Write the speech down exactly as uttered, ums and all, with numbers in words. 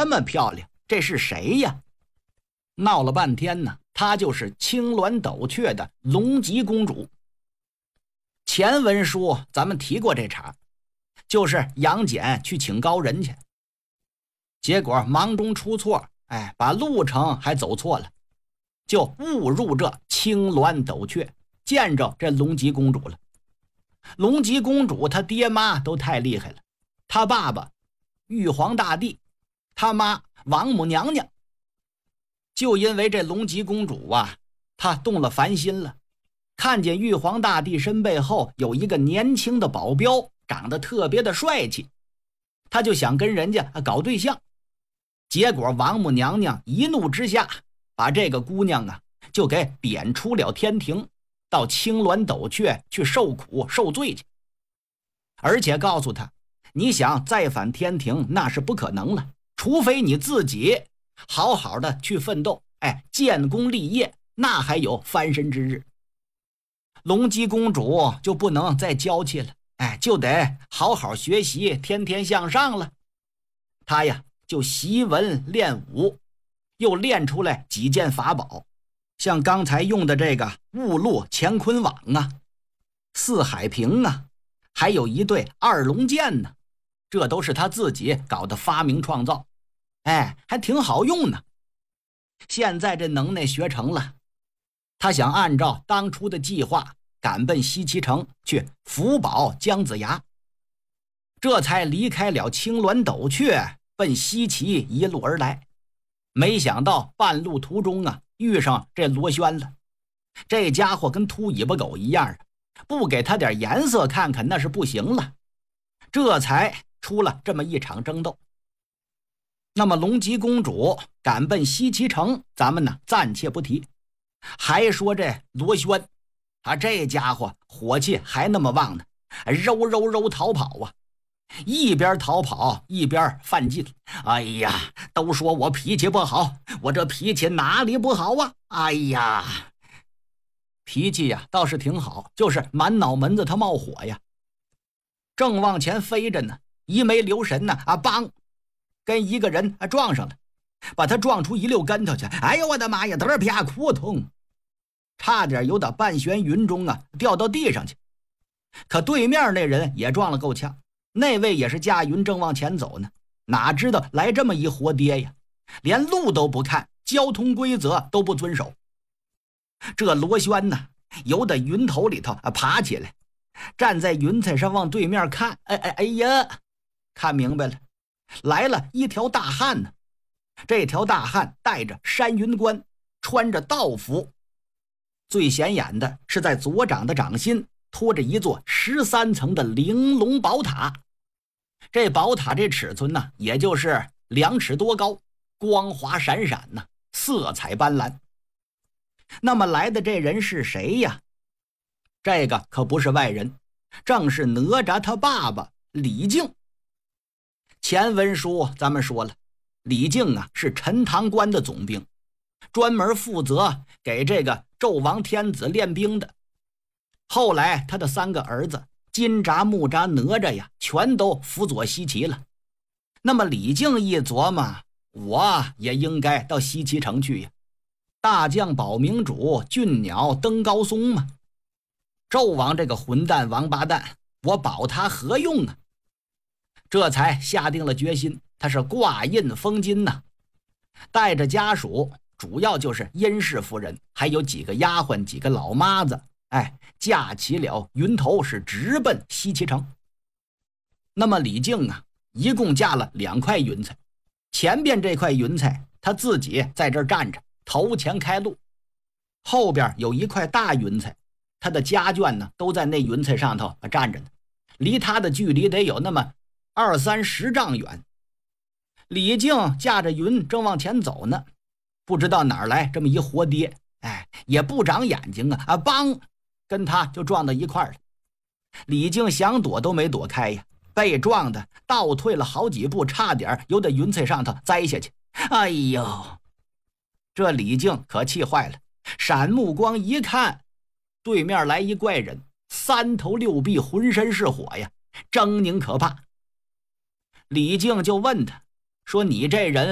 这么漂亮，这是谁呀？闹了半天呢，她就是青鸾斗雀的龙吉公主。前文书咱们提过这茬，就是杨戬去请高人去，结果忙中出错，哎，把路程还走错了，就误入这青鸾斗雀，见着这龙吉公主了。龙吉公主她爹妈都太厉害了，她爸爸玉皇大帝，他妈王母娘娘。就因为这龙吉公主啊，她动了凡心了，看见玉皇大帝身背后有一个年轻的保镖，长得特别的帅气，她就想跟人家搞对象。结果王母娘娘一怒之下，把这个姑娘啊就给贬出了天庭，到青鸾斗雀去受苦受罪去。而且告诉她，你想再返天庭那是不可能了，除非你自己好好的去奋斗，哎，建功立业，那还有翻身之日。龙姬公主就不能再娇气了，哎，就得好好学习，天天向上了。她呀就习文练武，又练出来几件法宝，像刚才用的这个雾露乾坤网啊，四海瓶啊，还有一对二龙剑呢，这都是他自己搞的发明创造，哎，还挺好用呢。现在这能耐学成了，他想按照当初的计划赶奔西岐城去福保姜子牙，这才离开了青鸾斗雀，奔西岐一路而来。没想到半路途中啊，遇上这罗轩了。这家伙跟秃尾巴狗一样，不给他点颜色看看那是不行了，这才出了这么一场争斗。那么龙吉公主赶奔西岐城，咱们呢暂且不提，还说这罗轩，他这家伙火气还那么旺呢，揉揉揉逃跑啊，一边逃跑一边犯劲。哎呀，都说我脾气不好，我这脾气哪里不好啊？哎呀，脾气呀倒是挺好，就是满脑门子他冒火呀。正往前飞着呢，一没留神呢，啊，邦，跟一个人啊撞上了，把他撞出一溜跟头去。哎呦我的妈呀，得啪扑通，差点由到半悬云中啊掉到地上去。可对面那人也撞了够呛，那位也是驾云正往前走呢，哪知道来这么一活爹呀，连路都不看，交通规则都不遵守。这罗轩呢由得云头里头啊爬起来，站在云彩上往对面看，哎哎哎呀，看明白了，来了一条大汉呢。这条大汉戴着山云冠，穿着道服，最显眼的是在左掌的掌心托着一座十三层的玲珑宝塔。这宝塔这尺寸呢，也就是两尺多高，光滑闪闪呢，色彩斑斓。那么来的这人是谁呀？这个可不是外人，正是哪吒他爸爸李靖。前文书咱们说了，李靖啊是陈塘关的总兵，专门负责给这个纣王天子练兵的。后来他的三个儿子金吒、木吒、哪吒呀，全都辅佐西岐了。那么李靖一琢磨，我也应该到西岐城去呀，大将保明主，俊鸟登高松嘛。纣王这个混蛋王八蛋，我保他何用啊？这才下定了决心，他是挂印封金呐，带着家属，主要就是殷氏夫人，还有几个丫鬟、几个老妈子，哎，架起了云头，是直奔西岐城。那么李靖啊，一共架了两块云彩，前边这块云彩他自己在这儿站着，头前开路，后边有一块大云彩，他的家眷呢都在那云彩上头站着呢，离他的距离得有那么二三十丈远。李靖驾着云正往前走呢，不知道哪儿来这么一活爹，哎，也不长眼睛啊，啊，邦，跟他就撞到一块儿了。李靖想躲都没躲开呀，被撞的倒退了好几步，差点由在云彩上头栽下去。哎呦，这李靖可气坏了，闪目光一看，对面来一怪人，三头六臂，浑身是火呀，狰狞可怕。李靖就问他说，你这人